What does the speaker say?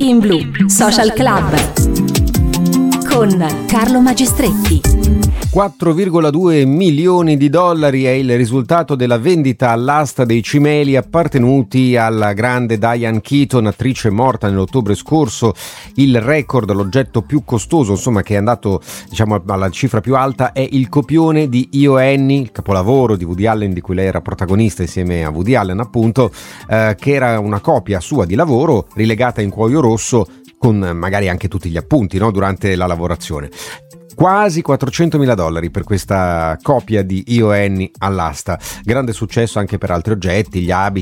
In Blu Social Club con Carlo Magistretti. 4,2 milioni di dollari è il risultato della vendita all'asta dei cimeli appartenuti alla grande Diane Keaton, attrice morta nell'ottobre scorso. Il record, l'oggetto più costoso, insomma, che è andato alla cifra più alta, è il copione di Io Annie, il capolavoro di Woody Allen, di cui lei era protagonista insieme a Woody Allen, appunto, che era una copia sua di lavoro rilegata in cuoio rosso con magari anche tutti gli appunti, no, durante la lavorazione. Quasi 400.000 dollari per questa copia di Io Annie all'asta. Grande successo anche per altri oggetti, gli abiti,